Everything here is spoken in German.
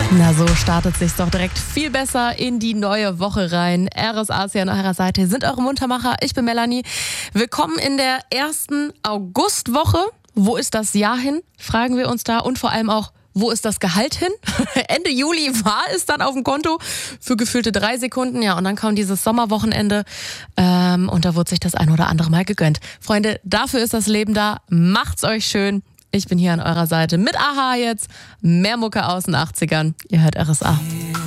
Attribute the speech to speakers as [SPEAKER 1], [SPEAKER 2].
[SPEAKER 1] Na, so startet sich's doch direkt viel besser in die neue Woche rein. RSA ist ja an eurer Seite, sind eure Muntermacher. Ich bin Melanie. Willkommen in der ersten Augustwoche. Wo ist das Jahr hin, fragen wir uns da. Und vor allem auch, wo ist das Gehalt hin? Ende Juli war es dann auf dem Konto für gefühlte 3 Sekunden. Ja, und dann kam dieses Sommerwochenende und da wurde sich das ein oder andere Mal gegönnt. Freunde, dafür ist das Leben da. Macht's euch schön. Ich bin hier an eurer Seite mit AHA jetzt. Mehr Mucke aus den 80ern. Ihr hört RSA.